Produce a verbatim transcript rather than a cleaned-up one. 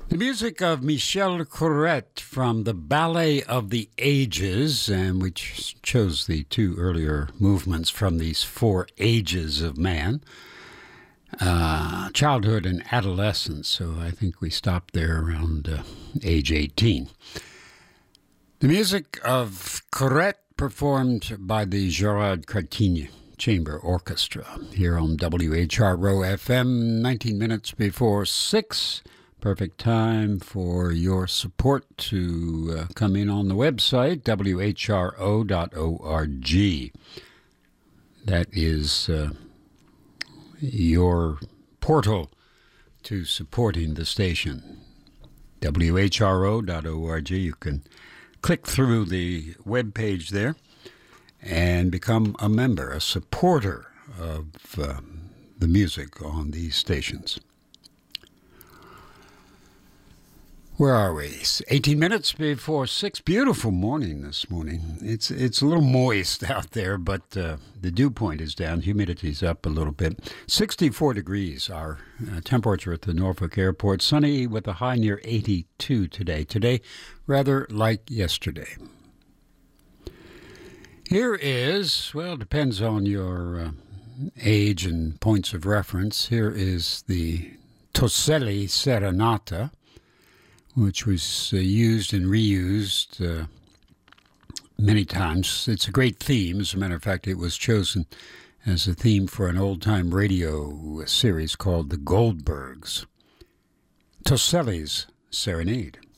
The music of Michel Courette from the Ballet of the Ages, and we ch- chose the two earlier movements from these four ages of man, uh, childhood and adolescence. So I think we stopped there around uh, age eighteen. The music of Courette performed by the Gerard Cartigny Chamber Orchestra here on W H R O F M, nineteen minutes before six. Perfect time for your support to uh, come in on the website, W H R O dot org. That is uh, your portal to supporting the station, W H R O dot org. You can click through the web page there and become a member, a supporter of um, the music on these stations. Where are we? eighteen minutes before six. Beautiful morning this morning. It's it's a little moist out there, but uh, the dew point is down. Humidity's up a little bit. sixty-four degrees, our uh, temperature at the Norfolk Airport. Sunny with a high near eighty-two today. Today, rather like yesterday. Here is, well, it depends on your uh, age and points of reference. Here is the Toselli Serenata, which was uh, used and reused uh, many times. It's a great theme. As a matter of fact, it was chosen as a theme for an old-time radio series called The Goldbergs. Toselli's Serenade.